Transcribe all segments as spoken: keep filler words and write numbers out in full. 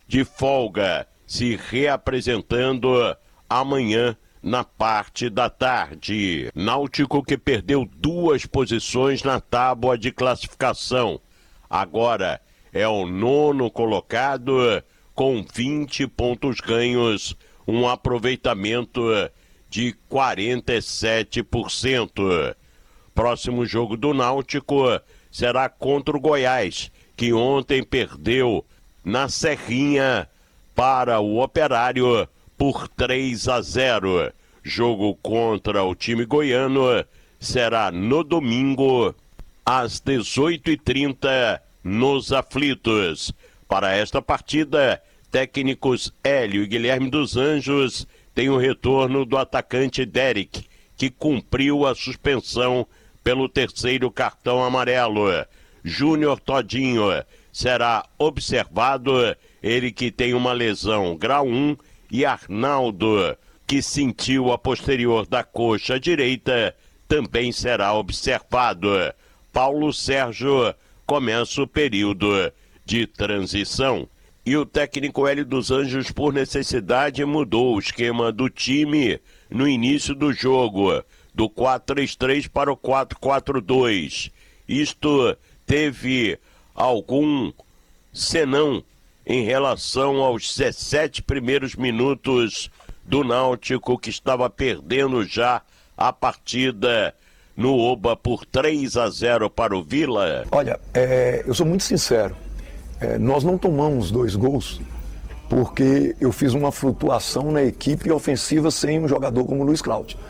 de folga, se reapresentando amanhã na parte da tarde. Náutico que perdeu duas posições na tábua de classificação. Agora é o nono colocado com vinte pontos ganhos, um aproveitamento de quarenta e sete por cento. Próximo jogo do Náutico será contra o Goiás, que ontem perdeu na Serrinha para o Operário por três a zero. Jogo contra o time goiano será no domingo às dezoito e trinta nos Aflitos. Para esta partida, técnicos Hélio e Guilherme dos Anjos têm o retorno do atacante Derek, que cumpriu a suspensão pelo terceiro cartão amarelo. Júnior Todinho será observado, ele que tem uma lesão grau um, e Arnaldo, que sentiu a posterior da coxa direita, também será observado. Paulo Sérgio começa o período de transição. E o técnico Hélio dos Anjos, por necessidade, mudou o esquema do time no início do jogo, do quatro três três para o quatro quatro dois. Isto teve algum senão em relação aos dezessete primeiros minutos do Náutico, que estava perdendo já a partida no Oba por três a zero para o Vila. Olha, é, eu sou muito sincero. É, nós não tomamos dois gols porque eu fiz uma flutuação na equipe ofensiva sem um jogador como o Luiz Cláudio.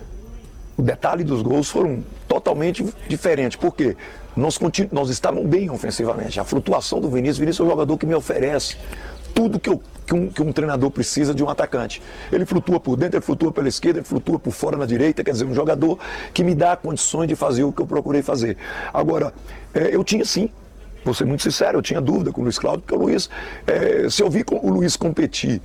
O detalhe dos gols foram totalmente diferentes, porque nós, continu... nós estávamos bem ofensivamente. A flutuação do Vinícius, Vinícius é um jogador que me oferece tudo que, eu, que, um, que um treinador precisa de um atacante. Ele flutua por dentro, ele flutua pela esquerda, ele flutua por fora na direita, quer dizer, um jogador que me dá condições de fazer o que eu procurei fazer. Agora, é, eu tinha sim, vou ser muito sincero, eu tinha dúvida com o Luiz Cláudio, porque o Luiz, é, se eu vi o Luiz competir,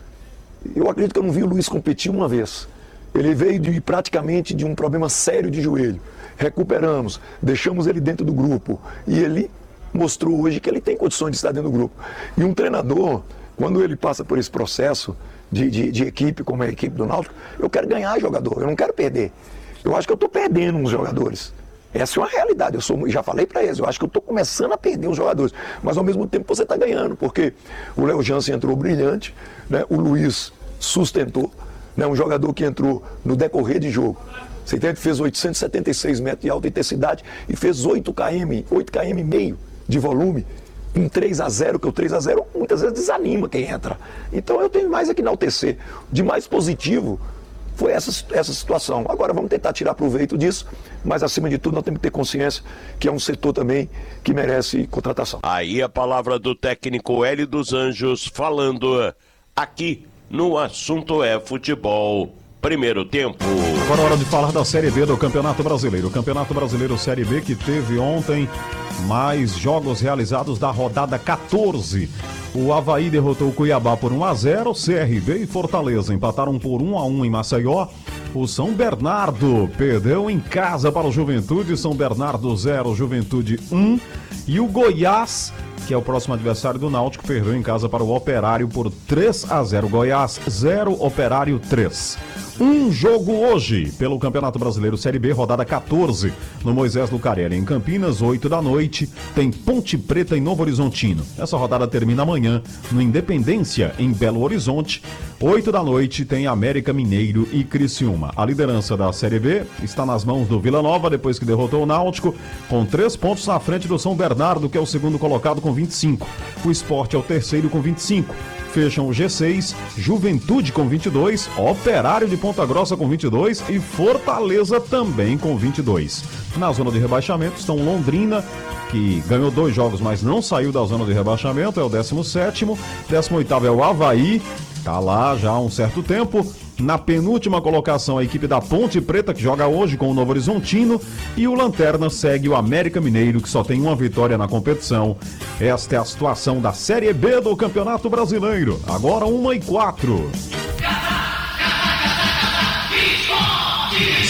eu acredito que eu não vi o Luiz competir uma vez. Ele veio de, praticamente de um problema sério de joelho. Recuperamos, deixamos ele dentro do grupo e ele mostrou hoje que ele tem condições de estar dentro do grupo. E um treinador, quando ele passa por esse processo de, de, de equipe, como é a equipe do Náutico, eu quero ganhar jogador, eu não quero perder. Eu acho que eu estou perdendo uns jogadores. Essa é uma realidade, eu sou, já falei para eles, eu acho que eu estou começando a perder os jogadores, mas ao mesmo tempo você está ganhando, porque o Léo Jansen entrou brilhante, né? O Luiz sustentou, né? Um jogador que entrou no decorrer de jogo. Você entende? Fez oitocentos e setenta e seis metros de alta intensidade e fez oito quilômetros, oito quilômetros e meio de volume, em três a zero, que o três a zero muitas vezes desanima quem entra. Então eu tenho mais aqui na U T C. De mais positivo foi essa, essa situação. Agora vamos tentar tirar proveito disso, mas acima de tudo nós temos que ter consciência que é um setor também que merece contratação. Aí a palavra do técnico Hélio dos Anjos falando aqui no Assunto é Futebol. Primeiro tempo. Agora é hora de falar da Série B do Campeonato Brasileiro. O Campeonato Brasileiro Série B que teve ontem mais jogos realizados da rodada quatorze. O Avaí derrotou o Cuiabá por um a zero, C R B e Fortaleza empataram por um a um em Maceió. O São Bernardo perdeu em casa para o Juventude, São Bernardo zero, Juventude um. E o Goiás, que é o próximo adversário do Náutico, perdeu em casa para o Operário por três a zero. Goiás zero, Operário três. Um jogo hoje pelo Campeonato Brasileiro Série B, rodada quatorze, no Moisés Lucarelli, em Campinas, oito da noite, tem Ponte Preta em Novo Horizontino. Essa rodada termina amanhã no Independência, em Belo Horizonte. oito da noite tem América Mineiro e Criciúma. A liderança da Série B está nas mãos do Vila Nova, depois que derrotou o Náutico, com três pontos na frente do São Bernardo, que é o segundo colocado com vinte e cinco. O Sport é o terceiro com vinte e cinco. Fecham o G seis, Juventude com vinte e dois, Operário de Ponta Grossa com vinte e dois e Fortaleza também com vinte e dois. Na zona de rebaixamento estão Londrina, que ganhou dois jogos, mas não saiu da zona de rebaixamento, é o décimo sétimo. décimo oitavo é o Avaí, tá lá já há um certo tempo. Na penúltima colocação, a equipe da Ponte Preta, que joga hoje com o Novo Horizontino. E o Lanterna segue o América Mineiro, que só tem uma vitória na competição. Esta é a situação da Série B do Campeonato Brasileiro. Agora uma e quatro.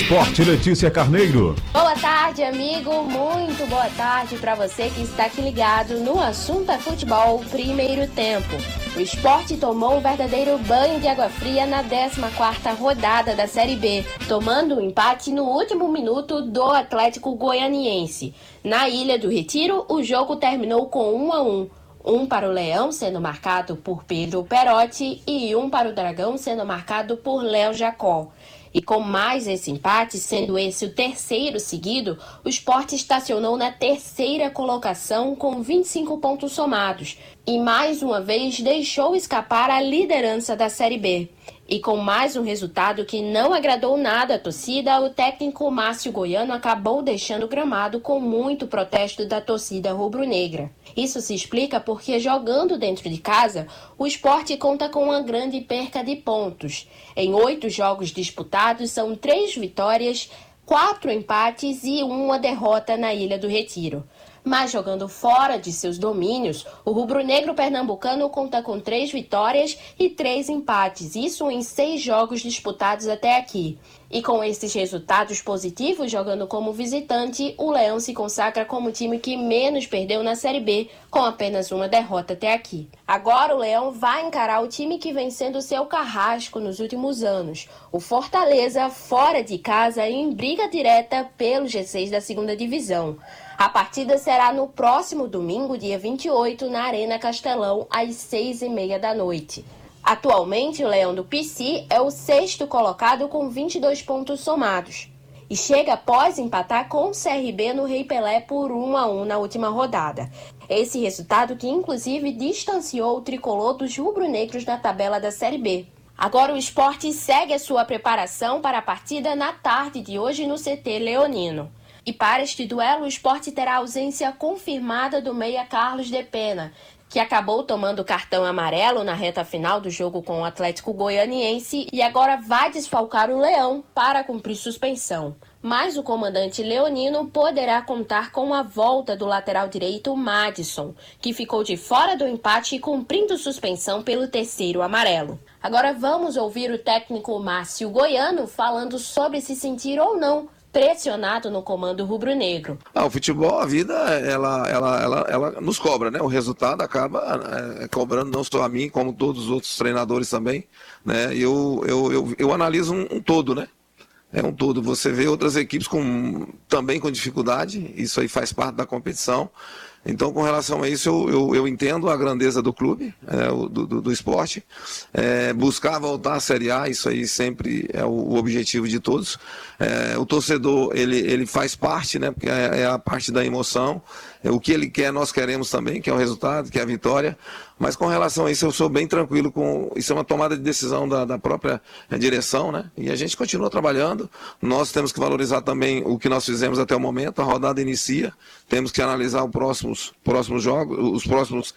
esporte, Letícia Carneiro. Boa tarde, amigo. Muito boa tarde para você que está aqui ligado no Assunto é Futebol Primeiro Tempo. O esporte tomou um verdadeiro banho de água fria na décima quarta rodada da Série B, tomando um empate no último minuto do Atlético Goianiense. Na Ilha do Retiro, o jogo terminou com um a um. Um para o Leão, sendo marcado por Pedro Perotti, e um para o Dragão, sendo marcado por Léo Jacó. E com mais esse empate, sendo esse o terceiro seguido, o Sport estacionou na terceira colocação com vinte e cinco pontos somados e mais uma vez deixou escapar a liderança da Série B. E com mais um resultado que não agradou nada a torcida, o técnico Márcio Goiano acabou deixando o gramado com muito protesto da torcida rubro-negra. Isso se explica porque, jogando dentro de casa, o Sport conta com uma grande perca de pontos. Em oito jogos disputados, são três vitórias, quatro empates e uma derrota na Ilha do Retiro. Mas jogando fora de seus domínios, o rubro-negro pernambucano conta com três vitórias e três empates, isso em seis jogos disputados até aqui. E com esses resultados positivos, jogando como visitante, o Leão se consagra como o time que menos perdeu na Série B, com apenas uma derrota até aqui. Agora o Leão vai encarar o time que vem sendo seu carrasco nos últimos anos, o Fortaleza, fora de casa em briga direta pelo G seis da segunda divisão. A partida será no próximo domingo, dia vinte e oito, na Arena Castelão, às seis e meia da noite. Atualmente, o Leão do P C é o sexto colocado com vinte e dois pontos somados e chega após empatar com o C R B no Rei Pelé por um a um na última rodada. Esse resultado que, inclusive, distanciou o tricolor dos rubro-negros na tabela da Série B. Agora o Sport segue a sua preparação para a partida na tarde de hoje no C T Leonino. E para este duelo, o Sport terá a ausência confirmada do meia Carlos de Pena, que acabou tomando cartão amarelo na reta final do jogo com o Atlético Goianiense e agora vai desfalcar o Leão para cumprir suspensão. Mas o comandante leonino poderá contar com a volta do lateral direito Madison, que ficou de fora do empate e cumprindo suspensão pelo terceiro amarelo. Agora vamos ouvir o técnico Márcio Goiano falando sobre se sentir ou não pressionado no comando rubro-negro. Ah, o futebol, a vida, ela, ela, ela, ela nos cobra, né? O resultado acaba é, cobrando não só a mim, como todos os outros treinadores também, né? Eu, eu, eu, eu analiso um, um todo, né? É um todo. Você vê outras equipes com, também com dificuldade, isso aí faz parte da competição. Então, com relação a isso, eu, eu, eu entendo a grandeza do clube, é, do, do, do esporte. É, buscar voltar à Série A, isso aí sempre é o, o objetivo de todos. É, o torcedor, ele, ele faz parte, né, porque é, é a parte da emoção. É, o que ele quer, nós queremos também, que é o resultado, que é a vitória. Mas com relação a isso, eu sou bem tranquilo com... Isso é uma tomada de decisão da, da própria direção, né? E a gente continua trabalhando. Nós temos que valorizar também o que nós fizemos até o momento. A rodada inicia. Temos que analisar os próximos, próximos jogos, os próximos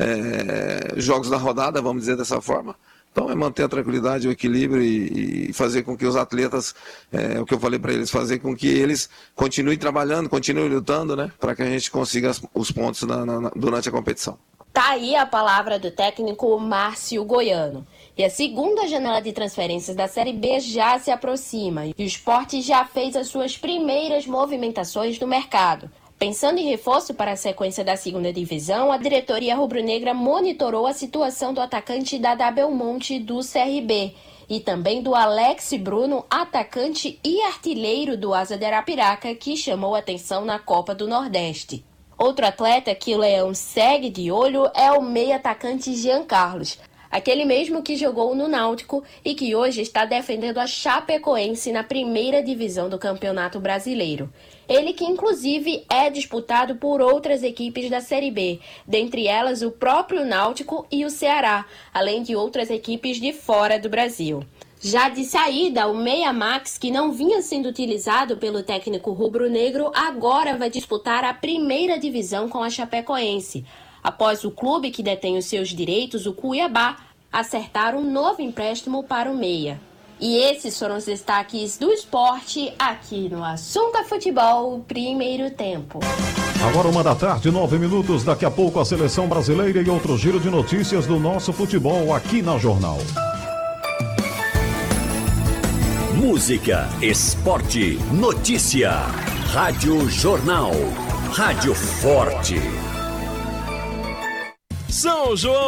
é, jogos da rodada, vamos dizer dessa forma. Então é manter a tranquilidade, o equilíbrio e, e fazer com que os atletas, é, o que eu falei para eles, fazer com que eles continuem trabalhando, continuem lutando, né? Para que a gente consiga as, os pontos na, na, durante a competição. Tá aí a palavra do técnico Márcio Goiano. E a segunda janela de transferências da Série B já se aproxima e o Sport já fez as suas primeiras movimentações no mercado. Pensando em reforço para a sequência da segunda divisão, a diretoria rubro-negra monitorou a situação do atacante Dada Belmonte do C R B e também do Alex Bruno, atacante e artilheiro do Asa de Arapiraca, que chamou atenção na Copa do Nordeste. Outro atleta que o Leão segue de olho é o meia atacante Jean Carlos, aquele mesmo que jogou no Náutico e que hoje está defendendo a Chapecoense na primeira divisão do Campeonato Brasileiro. Ele que inclusive é disputado por outras equipes da Série B, dentre elas o próprio Náutico e o Ceará, além de outras equipes de fora do Brasil. Já de saída, o meia Max, que não vinha sendo utilizado pelo técnico rubro-negro, agora vai disputar a primeira divisão com a Chapecoense, após o clube que detém os seus direitos, o Cuiabá, acertar um novo empréstimo para o meia. E esses foram os destaques do esporte aqui no Assunto é Futebol Primeiro Tempo. Agora uma da tarde, nove minutos, daqui a pouco a seleção brasileira e outro giro de notícias do nosso futebol aqui na Jornal. música, esporte, notícia. Rádio Jornal. Rádio Forte. São João